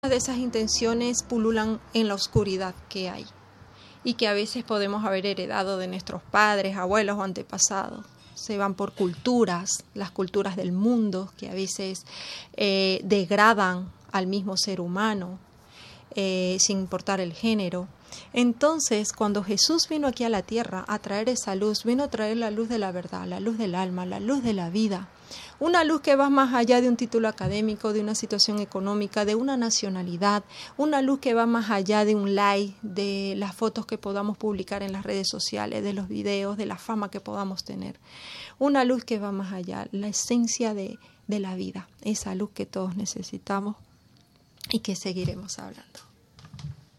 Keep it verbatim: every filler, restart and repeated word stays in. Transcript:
de esas intenciones pululan en la oscuridad que hay y que a veces podemos haber heredado de nuestros padres, abuelos o antepasados. Se van por culturas, las culturas del mundo, que a veces eh, degradan al mismo ser humano, eh, sin importar el género. Entonces, cuando Jesús vino aquí a la tierra a traer esa luz, vino a traer la luz de la verdad, la luz del alma, la luz de la vida. Una luz que va más allá de un título académico, de una situación económica, de una nacionalidad. Una luz que va más allá de un like, de las fotos que podamos publicar en las redes sociales, de los videos, de la fama que podamos tener. Una luz que va más allá, la esencia de, de la vida. Esa luz que todos necesitamos y que seguiremos hablando.